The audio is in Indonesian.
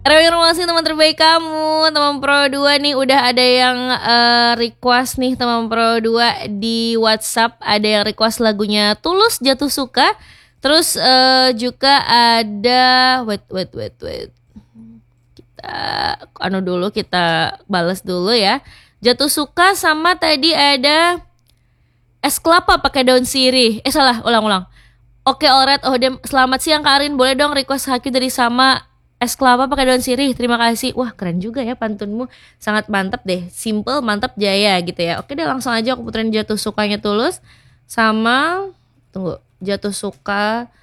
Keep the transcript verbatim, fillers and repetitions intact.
Reformasi teman terbaik kamu, teman Pro dua nih udah ada yang uh, request nih teman Pro dua di WhatsApp, ada yang request lagunya Tulus Jatuh Suka. Terus uh, juga ada wait wait wait wait. Kita anu dulu, kita balas dulu ya. Jatuh Suka sama tadi ada es kelapa pakai daun sirih. Eh salah, ulang-ulang. Oke, alright. Oh, dem, selamat siang Kak Arin. Boleh dong request Haki dari sama es kelapa pakai daun sirih. Terima kasih. Wah, keren juga ya pantunmu. Sangat mantap deh. Simple, mantap, jaya gitu ya. Oke deh, langsung aja aku puterin Jatuh Sukanya Tulus sama tunggu. Jatuh Suka